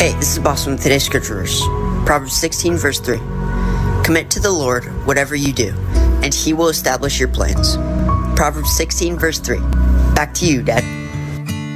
Hey, this is Boston with today's scripture verse. Proverbs 16, verse 3. Commit to the Lord whatever you do, and He will establish your plans. Proverbs 16, verse 3. Back to you, Dad.